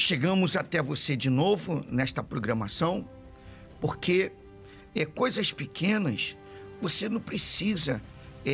chegamos até você de novo nesta programação, porque coisas pequenas, você não precisa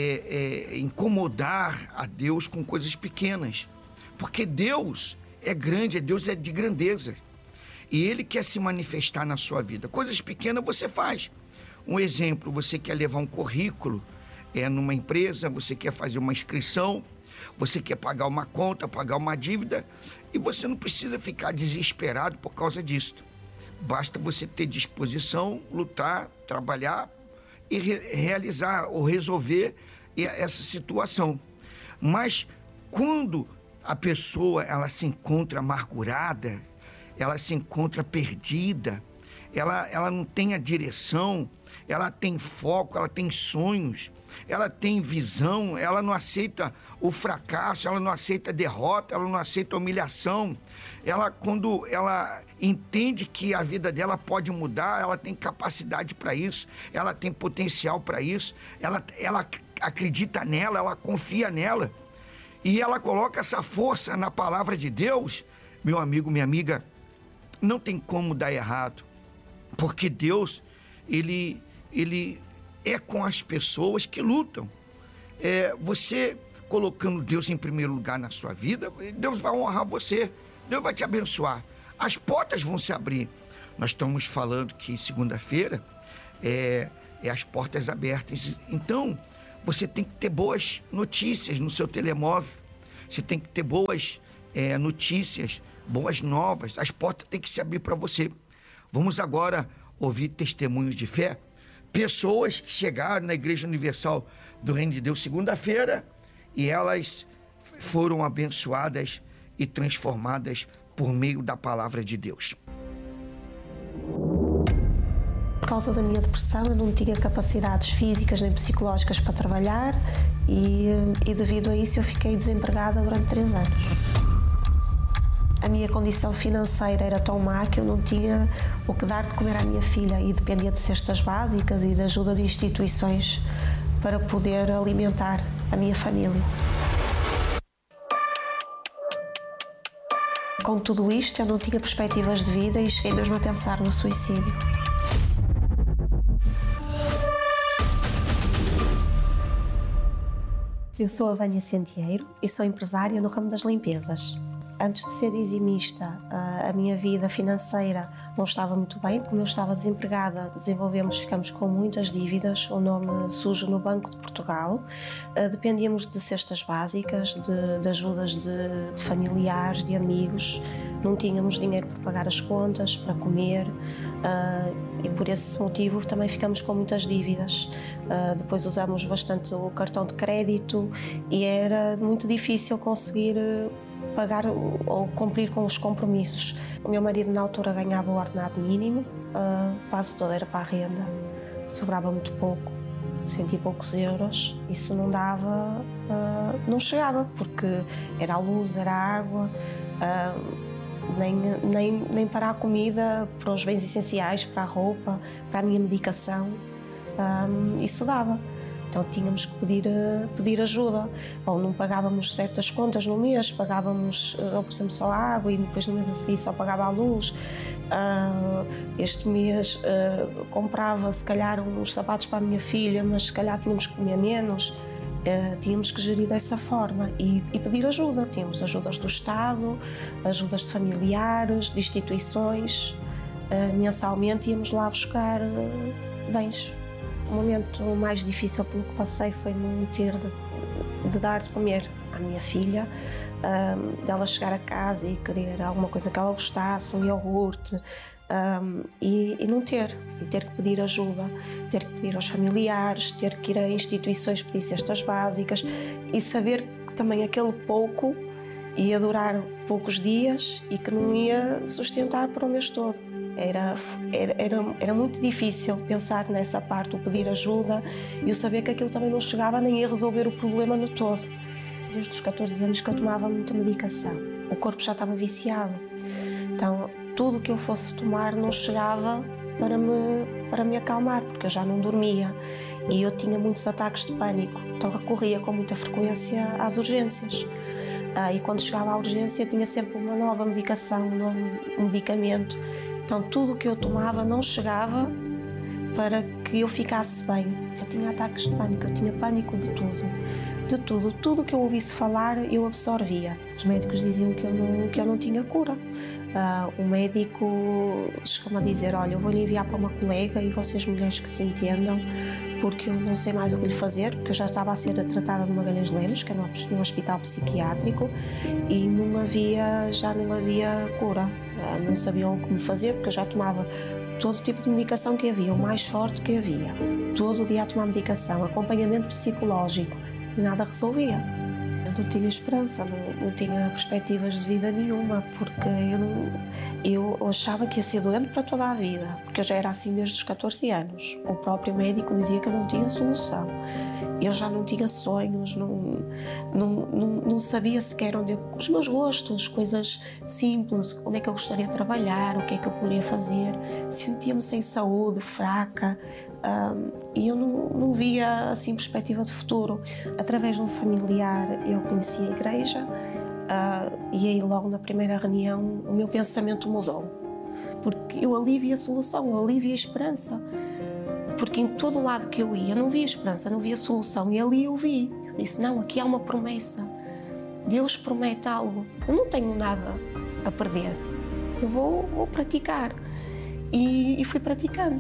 incomodar a Deus com coisas pequenas, porque Deus é grande, Deus é de grandeza, e Ele quer se manifestar na sua vida. Coisas pequenas você faz. Um exemplo, você quer levar um currículo numa empresa, você quer fazer uma inscrição, você quer pagar uma conta, pagar uma dívida, e você não precisa ficar desesperado por causa disso. Basta você ter disposição, lutar, trabalhar e realizar ou resolver essa situação. Mas quando a pessoa ela se encontra amargurada, ela se encontra perdida, ela não tem a direção, ela tem foco, ela tem sonhos, ela tem visão, ela não aceita o fracasso, ela não aceita a derrota, ela não aceita a humilhação. Quando ela entende que a vida dela pode mudar, ela tem capacidade para isso, ela tem potencial para isso, ela acredita nela, ela confia nela, e ela coloca essa força na palavra de Deus. Meu amigo, minha amiga, não tem como dar errado, porque Deus, Ele é com as pessoas que lutam. Você colocando Deus em primeiro lugar na sua vida, Deus vai honrar você, Deus vai te abençoar, as portas vão se abrir. Nós estamos falando que segunda-feira as portas abertas, então você tem que ter boas notícias no seu telemóvel, você tem que ter boas notícias, boas novas, as portas têm que se abrir para você. Vamos agora ouvir testemunhos de fé, pessoas que chegaram na Igreja Universal do Reino de Deus segunda-feira e elas foram abençoadas e transformadas por meio da palavra de Deus. Por causa da minha depressão, eu não tinha capacidades físicas nem psicológicas para trabalhar e devido a isso eu fiquei desempregada durante 3 anos. A minha condição financeira era tão má que eu não tinha o que dar de comer à minha filha e dependia de cestas básicas e da ajuda de instituições para poder alimentar a minha família. Com tudo isto, eu não tinha perspectivas de vida e cheguei mesmo a pensar no suicídio. Eu sou a Vânia Centeiro e sou empresária no ramo das limpezas. Antes de ser dizimista, a minha vida financeira não estava muito bem. Como eu estava desempregada, ficamos com muitas dívidas, o nome sujo no Banco de Portugal. Dependíamos de cestas básicas, de ajudas de familiares, de amigos. Não tínhamos dinheiro para pagar as contas, para comer, e por esse motivo também ficamos com muitas dívidas. Depois usamos bastante o cartão de crédito e era muito difícil conseguir pagar ou cumprir com os compromissos. O meu marido na altura ganhava o ordenado mínimo, quase todo era para a renda, sobrava muito pouco, 100 e poucos euros. Isso não dava, não chegava, porque era a luz, era a água, nem para a comida, para os bens essenciais, para a roupa, para a minha medicação, isso dava. Então tínhamos que pedir ajuda, ou não pagávamos certas contas no mês, pagávamos, por exemplo, só a água e depois no mês a seguir só pagava a luz. Este mês comprava se calhar uns sapatos para a minha filha, mas se calhar tínhamos que comer menos. Tínhamos que gerir dessa forma e pedir ajuda. Tínhamos ajudas do Estado, ajudas de familiares, de instituições. Mensalmente íamos lá buscar bens. O momento mais difícil pelo que passei foi não ter de dar de comer à minha filha, dela chegar a casa e querer alguma coisa que ela gostasse, um iogurte, e não ter, e ter que pedir ajuda, ter que pedir aos familiares, ter que ir a instituições pedir cestas básicas e saber que também aquele pouco ia durar poucos dias e que não ia sustentar para o mês todo. Era muito difícil pensar nessa parte, o pedir ajuda e o saber que aquilo também não chegava nem ia resolver o problema no todo. Desde os 14 anos que eu tomava muita medicação, o corpo já estava viciado, então tudo o que eu fosse tomar não chegava para me acalmar, porque eu já não dormia e eu tinha muitos ataques de pânico, então recorria com muita frequência às urgências. E quando chegava à urgência tinha sempre uma nova medicação, um novo medicamento. Então tudo o que eu tomava não chegava para que eu ficasse bem. Eu tinha ataques de pânico, eu tinha pânico de tudo. Tudo que eu ouvisse falar eu absorvia. Os médicos diziam que eu não tinha cura. O médico chegou-me a dizer: olha, eu vou-lhe enviar para uma colega e vocês mulheres que se entendam, porque eu não sei mais o que lhe fazer, porque eu já estava a ser tratada no Magalhães Lemos, que é num hospital psiquiátrico, e já não havia cura. Não sabiam o que me fazer, porque eu já tomava todo tipo de medicação que havia, o mais forte que havia. Todo o dia a tomar medicação, acompanhamento psicológico, e nada resolvia. Eu não tinha esperança, não tinha perspectivas de vida nenhuma, porque eu achava que ia ser doente para toda a vida, porque eu já era assim desde os 14 anos. O próprio médico dizia que eu não tinha solução. Eu já não tinha sonhos, não sabia sequer os meus gostos, coisas simples, onde é que eu gostaria de trabalhar, o que é que eu poderia fazer. Sentia-me sem saúde, fraca, e eu não via assim perspectiva de futuro. Através de um familiar eu conheci a igreja, e aí logo na primeira reunião o meu pensamento mudou, porque eu ali via a solução, eu ali via a esperança. Porque em todo lado que eu ia, não via esperança, não via solução. E ali eu vi. Eu disse: não, aqui há uma promessa. Deus promete algo. Eu não tenho nada a perder. Eu vou praticar. E fui praticando.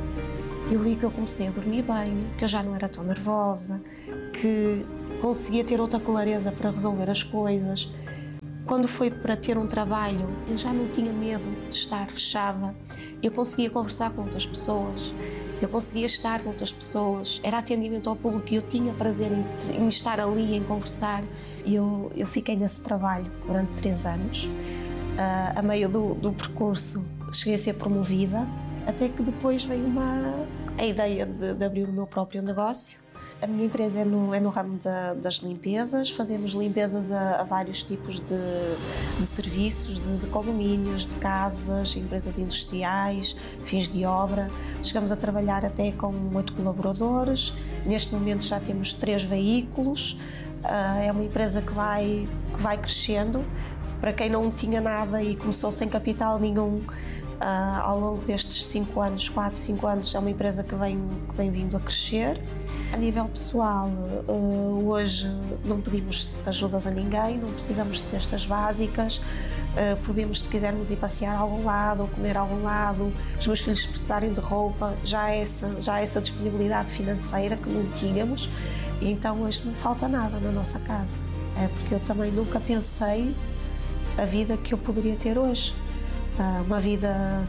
Eu vi que eu comecei a dormir bem, que eu já não era tão nervosa, que conseguia ter outra clareza para resolver as coisas. Quando foi para ter um trabalho, eu já não tinha medo de estar fechada. Eu conseguia conversar com outras pessoas. Eu conseguia estar com outras pessoas, era atendimento ao público e eu tinha prazer em estar ali, em conversar. Eu fiquei nesse trabalho durante 3 anos. A meio do percurso cheguei a ser promovida, até que depois veio a ideia de abrir o meu próprio negócio. A minha empresa é no ramo das limpezas, fazemos limpezas a vários tipos de serviços, de condomínios, de casas, empresas industriais, fins de obra. Chegamos a trabalhar até com 8 colaboradores, neste momento já temos 3 veículos, é uma empresa que vai crescendo. Para quem não tinha nada e começou sem capital nenhum, ao longo destes 5 anos, 4, 5 anos, é uma empresa que vem vindo a crescer. A nível pessoal, hoje não pedimos ajudas a ninguém, não precisamos de cestas básicas, podemos, se quisermos, ir passear a algum lado, ou comer a algum lado, os meus filhos precisarem de roupa, já há essa disponibilidade financeira que não tínhamos, e então hoje não falta nada na nossa casa. Porque eu também nunca pensei a vida que eu poderia ter hoje. Uma vida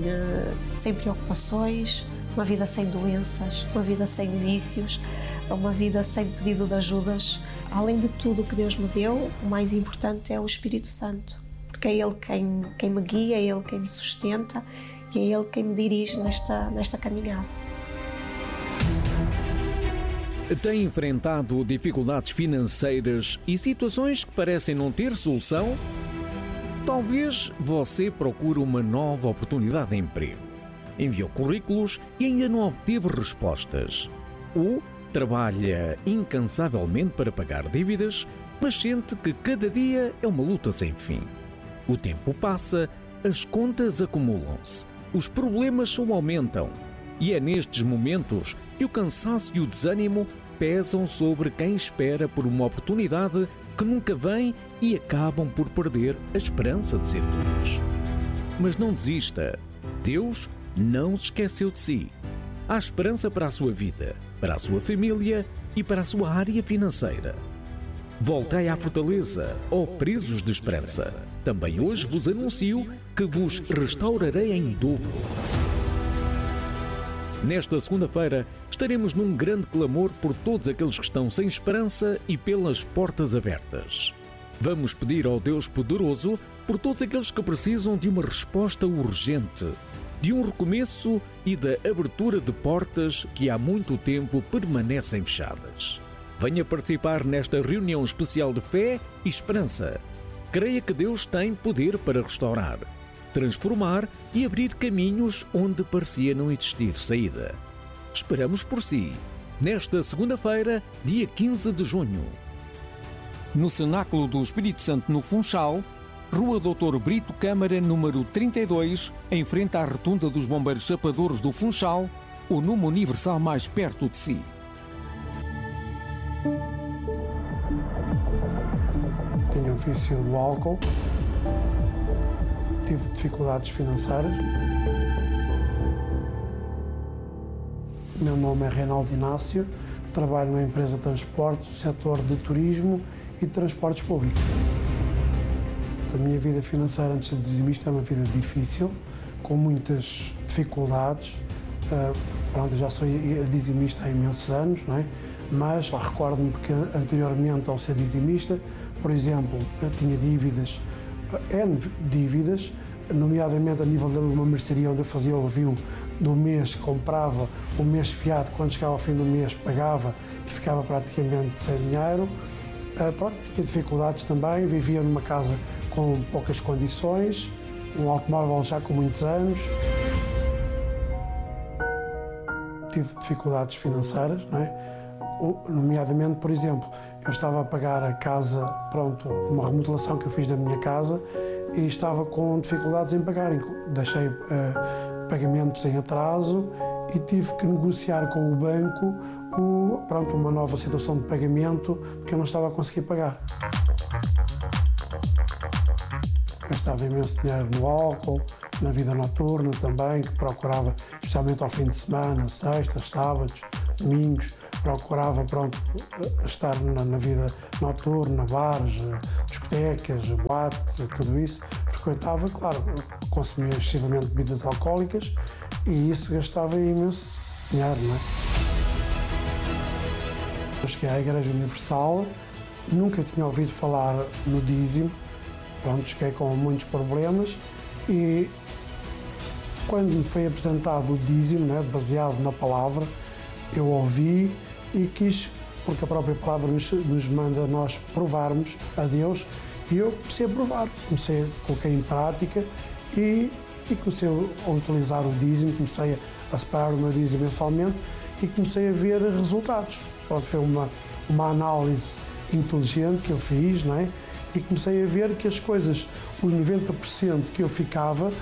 sem preocupações, uma vida sem doenças, uma vida sem vícios, uma vida sem pedido de ajudas. Além de tudo o que Deus me deu, o mais importante é o Espírito Santo, porque é Ele quem me guia, é Ele quem me sustenta e é Ele quem me dirige nesta caminhada. Tem enfrentado dificuldades financeiras e situações que parecem não ter solução? Talvez você procure uma nova oportunidade de emprego. Enviou currículos e ainda não obteve respostas. Ou trabalha incansavelmente para pagar dívidas, mas sente que cada dia é uma luta sem fim. O tempo passa, as contas acumulam-se, os problemas só aumentam. E é nestes momentos que o cansaço e o desânimo pesam sobre quem espera por uma oportunidade que nunca vem e acabam por perder a esperança de ser feliz. Mas não desista. Deus não se esqueceu de si. Há esperança para a sua vida, para a sua família e para a sua área financeira. Voltai à fortaleza, ó presos de esperança. Também hoje vos anuncio que vos restaurarei em dobro. Nesta segunda-feira, estaremos num grande clamor por todos aqueles que estão sem esperança e pelas portas abertas. Vamos pedir ao Deus poderoso por todos aqueles que precisam de uma resposta urgente, de um recomeço e da abertura de portas que há muito tempo permanecem fechadas. Venha participar nesta reunião especial de fé e esperança. Creia que Deus tem poder para restaurar, transformar e abrir caminhos onde parecia não existir saída. Esperamos por si, nesta segunda-feira, dia 15 de junho. no Cenáculo do Espírito Santo, no Funchal, Rua Doutor Brito Câmara, número 32, em frente à Rotunda dos Bombeiros Chapadores do Funchal, o número universal mais perto de si. Tinha um vício do álcool, tive dificuldades financeiras. Meu nome é Reinaldo Inácio, trabalho na empresa de transportes, no setor de turismo e de transportes públicos. A minha vida financeira antes de ser dizimista é uma vida difícil, com muitas dificuldades. Eu já sou dizimista há imensos anos, não é? Mas recordo-me que anteriormente ao ser dizimista, por exemplo, eu tinha dívidas, dívidas, nomeadamente a nível de uma mercearia onde eu fazia o review do mês, comprava o mês fiado, quando chegava ao fim do mês pagava e ficava praticamente sem dinheiro. Tinha dificuldades também, vivia numa casa com poucas condições, um automóvel já com muitos anos. Tive dificuldades financeiras, não é? Nomeadamente, por exemplo, eu estava a pagar a casa, uma remodelação que eu fiz da minha casa e estava com dificuldades em pagar. Deixei pagamentos em atraso e tive que negociar com o banco uma nova situação de pagamento porque eu não estava a conseguir pagar. Gastava imenso dinheiro no álcool, na vida noturna também, que procurava, especialmente ao fim de semana, sextas, sábados, domingos, procurava estar na vida noturna, bares, discotecas, boates, tudo isso. Frequentava, claro, consumia excessivamente bebidas alcoólicas e isso gastava imenso dinheiro, não é? Eu cheguei à Igreja Universal, nunca tinha ouvido falar no dízimo, cheguei com muitos problemas e quando me foi apresentado o dízimo, né, baseado na palavra, eu ouvi e quis, porque a própria palavra nos manda a nós provarmos a Deus, e eu comecei a provar, coloquei em prática e comecei a utilizar o dízimo, comecei a separar o meu dízimo mensalmente e comecei a ver resultados. Foi uma análise inteligente que eu fiz, não é? E comecei a ver que as coisas, os 90% que eu ficava,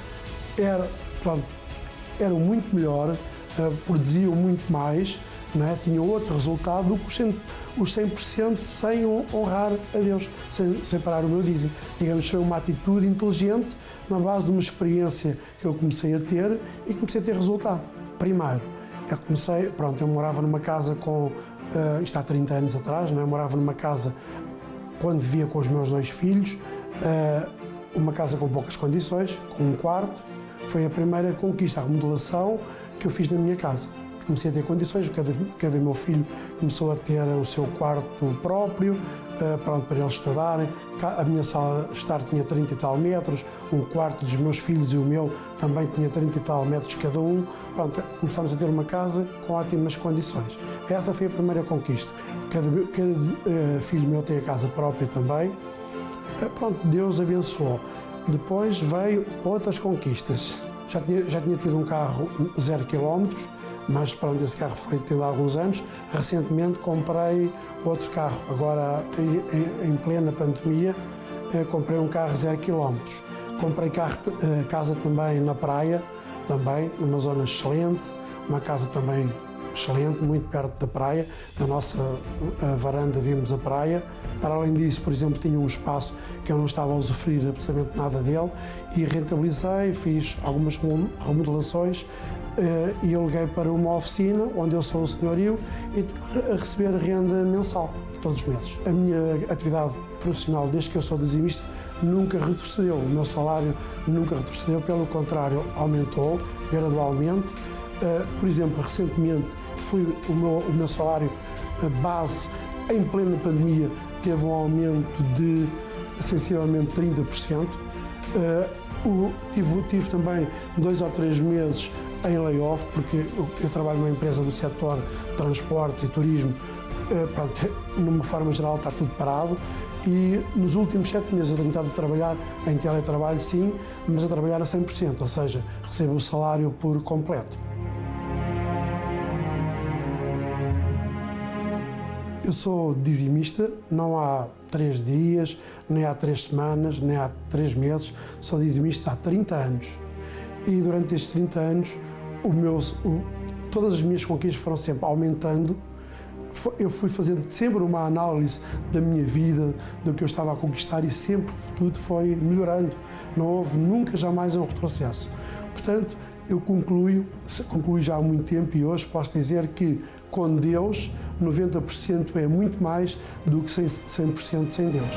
eram muito melhor, produziam muito mais, não é? Tinham outro resultado do que os 100% sem honrar a Deus, sem parar o meu dízimo. Digamos, foi uma atitude inteligente na base de uma experiência que eu comecei a ter e comecei a ter resultado. Primeiro, eu morava numa casa isto há 30 anos atrás, não é? Eu morava numa casa quando vivia com os meus 2 filhos, uma casa com poucas condições, com um quarto. Foi a primeira conquista, a remodelação que eu fiz na minha casa. Comecei a ter condições, cada meu filho começou a ter o seu quarto próprio, para eles estudarem. A minha sala de estar tinha 30 e tal metros, um quarto dos meus filhos e o meu também tinha 30 e tal metros cada um. Começámos a ter uma casa com ótimas condições. Essa foi a primeira conquista. Cada filho meu tem a casa própria também. Deus abençoou. Depois veio outras conquistas. Já tinha tido um carro 0 km, mas esse carro foi tido há alguns anos. Recentemente comprei outro carro, agora em plena pandemia, comprei um carro 0 km. Comprei casa também na praia, também numa zona excelente, uma casa também excelente, muito perto da praia. Na nossa varanda vimos a praia. Para além disso, por exemplo, tinha um espaço que eu não estava a usufruir absolutamente nada dele e rentabilizei, fiz algumas remodelações e aluguei para uma oficina onde eu sou o senhorio e a receber renda mensal todos os meses. A minha atividade profissional, desde que eu sou dizimista, nunca retrocedeu. O meu salário nunca retrocedeu, pelo contrário, aumentou gradualmente. Por exemplo, recentemente o meu salário base em plena pandemia teve um aumento de sensivelmente 30%. Tive também 2 ou 3 meses em layoff, porque eu trabalho numa empresa do setor de transportes e turismo. Numa forma geral está tudo parado e nos últimos 7 meses eu tenho estado a trabalhar em teletrabalho, sim, mas a trabalhar a 100%, ou seja, recebo o salário por completo. Eu sou dizimista, não há 3 dias, nem há 3 semanas, nem há 3 meses, sou dizimista há 30 anos. E durante estes 30 anos, todas as minhas conquistas foram sempre aumentando. Eu fui fazendo sempre uma análise da minha vida, do que eu estava a conquistar, e sempre tudo foi melhorando. Não houve nunca, jamais um retrocesso. Portanto, eu concluí já há muito tempo, e hoje posso dizer que com Deus 90% é muito mais do que 100% sem Deus.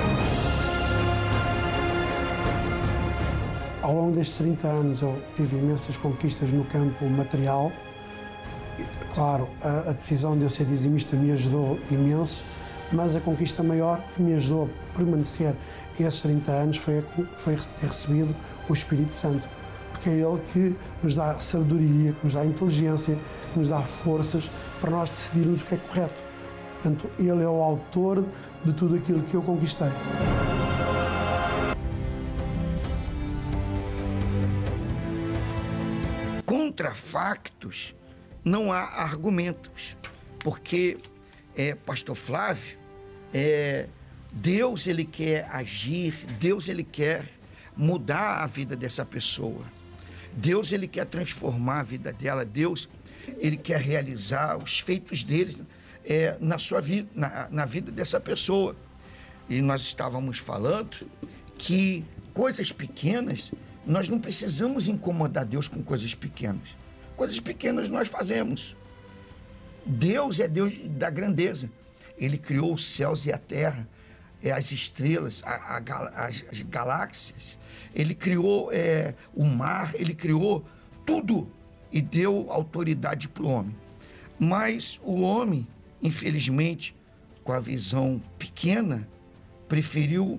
Ao longo destes 30 anos eu tive imensas conquistas no campo material. Claro, a decisão de eu ser dizimista me ajudou imenso, mas a conquista maior que me ajudou a permanecer esses 30 anos foi ter recebido o Espírito Santo, porque é Ele que nos dá sabedoria, que nos dá inteligência, que nos dá forças para nós decidirmos o que é correto. Portanto, Ele é o autor de tudo aquilo que eu conquistei. Contra factos não há argumentos, porque, Pastor Flávio, Deus ele quer agir, Deus ele quer mudar a vida dessa pessoa, Deus ele quer transformar a vida dela, Deus ele quer realizar os feitos dele na sua vida, na vida dessa pessoa. E nós estávamos falando que coisas pequenas, nós não precisamos incomodar Deus com coisas pequenas. Coisas pequenas nós fazemos. Deus é Deus da grandeza. Ele criou os céus e a terra, as estrelas, as galáxias. Ele criou o mar, ele criou tudo e deu autoridade para o homem. Mas o homem, infelizmente, com a visão pequena, preferiu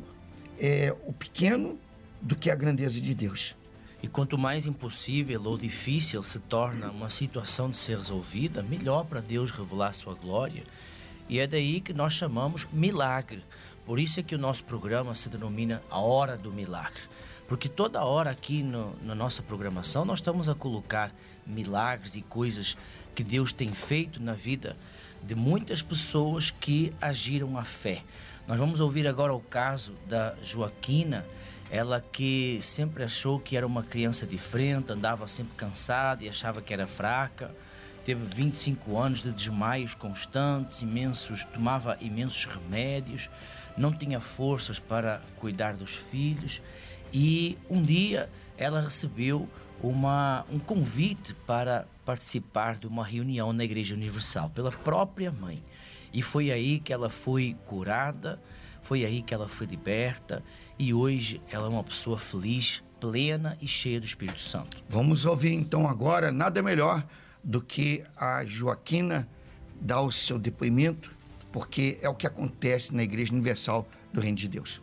o pequeno do que a grandeza de Deus. E quanto mais impossível ou difícil se torna uma situação de ser resolvida, melhor para Deus revelar sua glória. E é daí que nós chamamos milagre. Por isso é que o nosso programa se denomina a Hora do Milagre. Porque toda hora aqui na nossa programação nós estamos a colocar milagres e coisas que Deus tem feito na vida de muitas pessoas que agiram à fé. Nós vamos ouvir agora o caso da Joaquina, ela que sempre achou que era uma criança diferente, andava sempre cansada e achava que era fraca. Teve 25 anos de desmaios constantes, tomava imensos remédios, não tinha forças para cuidar dos filhos. E um dia ela recebeu um convite para participar de uma reunião na Igreja Universal pela própria mãe. E foi aí que ela foi curada, foi aí que ela foi liberta, e hoje ela é uma pessoa feliz, plena e cheia do Espírito Santo. Vamos ouvir então agora, nada melhor do que a Joaquina dar o seu depoimento, porque é o que acontece na Igreja Universal do Reino de Deus.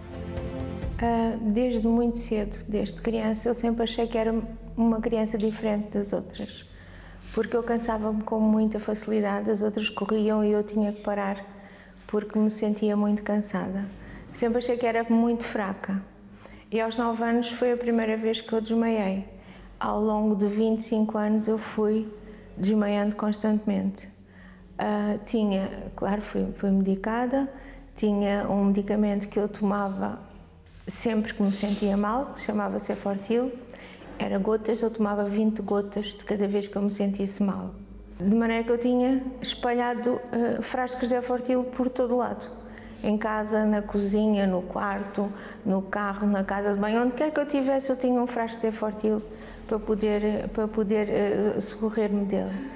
Desde muito cedo, desde criança, eu sempre achei que era uma criança diferente das outras, porque eu cansava-me com muita facilidade, as outras corriam e eu tinha que parar, porque me sentia muito cansada. Sempre achei que era muito fraca. E aos 9 anos foi a primeira vez que eu desmaiei. Ao longo de 25 anos eu fui desmaiando constantemente. Fui medicada, tinha um medicamento que eu tomava sempre que me sentia mal, chamava-se Cefortil. Era gotas, eu tomava 20 gotas de cada vez que eu me sentisse mal. De maneira que eu tinha espalhado frascos de Cefortil por todo o lado. Em casa, na cozinha, no quarto, no carro, na casa de banho, onde quer que eu tivesse, eu tinha um frasco de Cefortil para poder socorrer-me dele.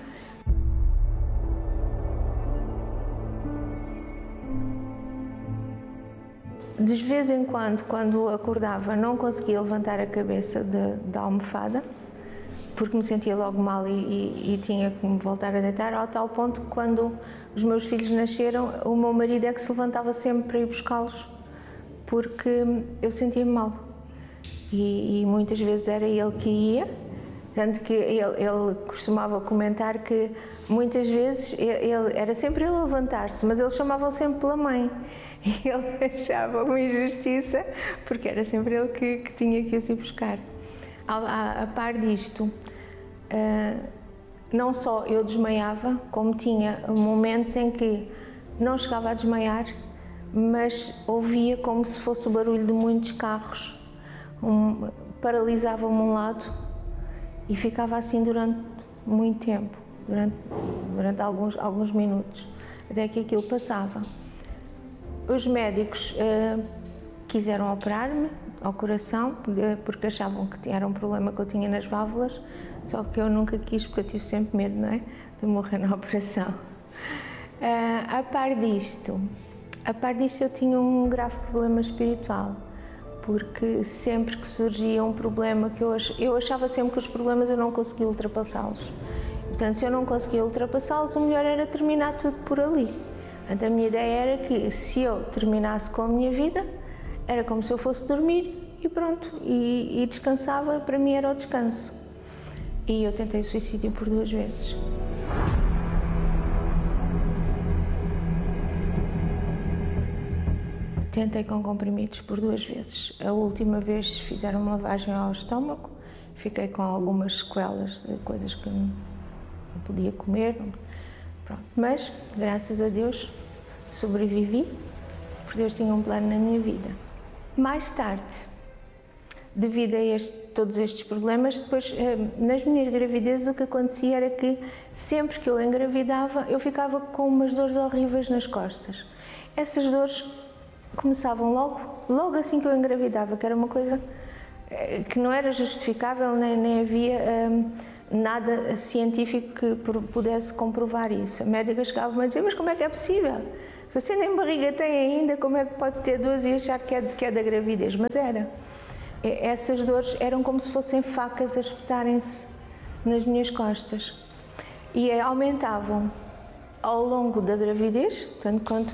De vez em quando acordava, não conseguia levantar a cabeça da almofada, porque me sentia logo mal e tinha que me voltar a deitar, ao tal ponto que quando os meus filhos nasceram, o meu marido é que se levantava sempre para ir buscá-los, porque eu sentia-me mal. E muitas vezes era ele que ia, tanto que ele costumava comentar que muitas vezes era sempre ele a levantar-se, mas eles chamavam sempre pela mãe. E ele achava uma injustiça, porque era sempre ele que tinha que ir buscar. A par disto, não só eu desmaiava, como tinha momentos em que não chegava a desmaiar, mas ouvia como se fosse o barulho de muitos carros, paralisava-me um lado e ficava assim durante muito tempo, durante alguns minutos, até que aquilo passava. Os médicos quiseram operar-me ao coração, porque achavam que era um problema que eu tinha nas válvulas, só que eu nunca quis, porque eu tive sempre medo, não é? De morrer na operação. A par disto eu tinha um grave problema espiritual, porque sempre que surgia um problema que eu achava sempre que os problemas eu não conseguia ultrapassá-los. Portanto, se eu não conseguia ultrapassá-los, o melhor era terminar tudo por ali. Portanto, a minha ideia era que se eu terminasse com a minha vida, era como se eu fosse dormir e pronto, e descansava, para mim era o descanso. E eu tentei suicídio por 2 vezes. Tentei com comprimidos por 2 vezes. A última vez fizeram uma lavagem ao estômago, fiquei com algumas sequelas de coisas que não podia comer. Pronto. Mas, graças a Deus, sobrevivi, porque Deus tinha um plano na minha vida. Mais tarde, devido a todos estes problemas, depois, nas minhas gravidezes, o que acontecia era que, sempre que eu engravidava, eu ficava com umas dores horríveis nas costas. Essas dores começavam logo assim que eu engravidava, que era uma coisa que não era justificável, nem havia nada científico que pudesse comprovar isso. A médica chegava-me a dizer, mas como é que é possível? Se você nem barriga tem ainda, como é que pode ter dores e achar que é da gravidez? Mas era. Essas dores eram como se fossem facas a espetarem-se nas minhas costas. E aumentavam ao longo da gravidez, portanto, quanto